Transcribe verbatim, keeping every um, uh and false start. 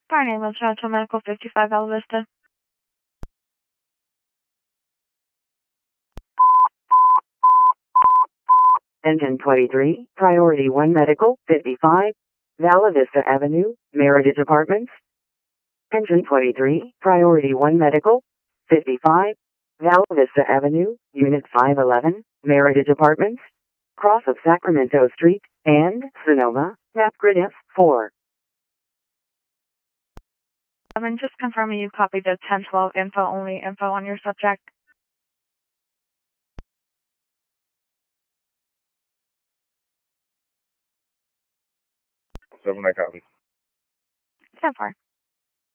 Barney, Los Rancho Medical fifty-five Val Vista. Engine twenty-three, Priority one Medical, fifty-five, Vala Vista Avenue, Meritage Apartments. Engine twenty-three, Priority one Medical, fifty-five, Vala Vista Avenue, Unit five eleven, Meritage Apartments, cross of Sacramento Street, and Sonoma, map grid F four. I'm just confirming you copied the ten twelve info only info on your subject. Seven, I copy. ten four.